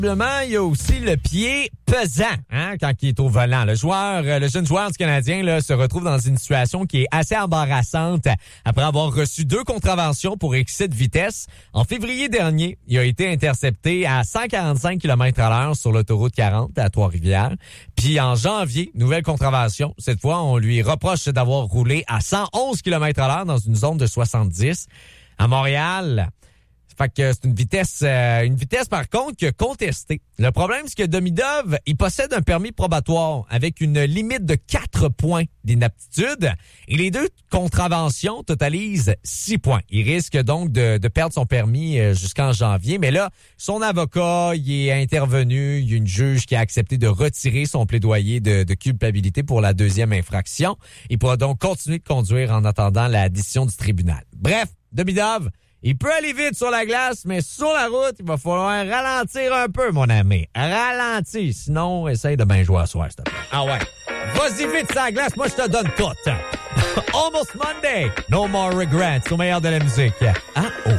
Il y a aussi le pied pesant quand il est au volant. Le jeune joueur du Canadien là, se retrouve dans une situation qui est assez embarrassante après avoir reçu 2 contraventions pour excès de vitesse. En février dernier, il a été intercepté à 145 km/h sur l'autoroute 40 à Trois-Rivières. Puis en janvier, nouvelle contravention. Cette fois, on lui reproche d'avoir roulé à 111 km/h dans une zone de 70. À Montréal... Fait que c'est une vitesse par contre qui a contesté. Le problème, c'est que Demidov, il possède un permis probatoire avec une limite de 4 points d'inaptitude et les 2 contraventions totalisent 6 points. Il risque donc de perdre son permis jusqu'en janvier, mais là, son avocat, il est intervenu, il y a une juge qui a accepté de retirer son plaidoyer de culpabilité pour la 2e infraction. Il pourra donc continuer de conduire en attendant la décision du tribunal. Bref, Demidov, il peut aller vite sur la glace, mais sur la route, il va falloir ralentir un peu, mon ami. Ralentir. Sinon, essaye de bien jouer à soir, s'il te plaît. Ah ouais. Vas-y vite sur la glace, moi je te donne tout. Almost Monday. No more regrets. Au meilleur de la musique. Ah oh.